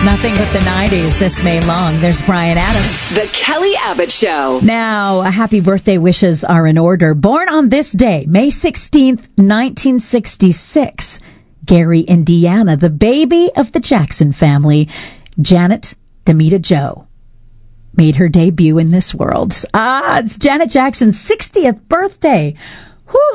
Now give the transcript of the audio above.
Nothing but the 90s this May long. There's Bryan Adams. The Kelly Abbott Show. Now, happy birthday wishes are in order. Born on this day, May 16th, 1966, Gary, Indiana, the baby of the Jackson family, Janet Demita Jo, made her debut in this world. It's Janet Jackson's 60th birthday.